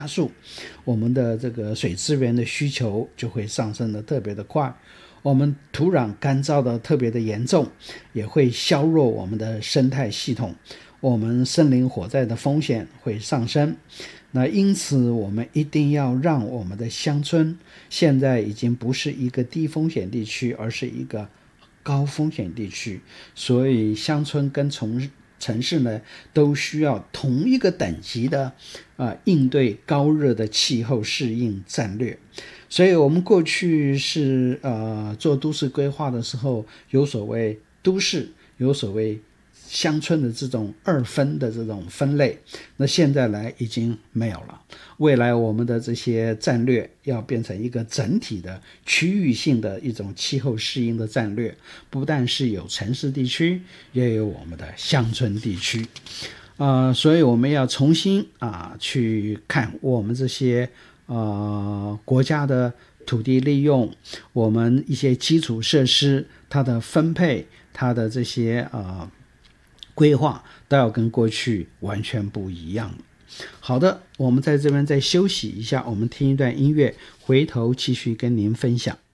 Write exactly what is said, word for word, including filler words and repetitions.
速，我们的这个水资源的需求就会上升的特别的快，我们土壤干燥的特别的严重，也会削弱我们的生态系统，我们森林火灾的风险会上升。那因此我们一定要让我们的乡村现在已经不是一个低风险地区，而是一个高风险地区，所以乡村跟从城市呢都需要同一个等级的、呃、应对高热的气候适应战略。所以我们过去是呃做都市规划的时候，有所谓都市，有所谓乡村的这种二分的这种分类，那现在来已经没有了。未来我们的这些战略要变成一个整体的区域性的一种气候适应的战略，不但是有城市地区，也有我们的乡村地区。呃，所以我们要重新啊去看我们这些呃国家的土地利用，我们一些基础设施它的分配，它的这些呃规划都要跟过去完全不一样。好的，我们在这边再休息一下，我们听一段音乐，回头继续跟您分享。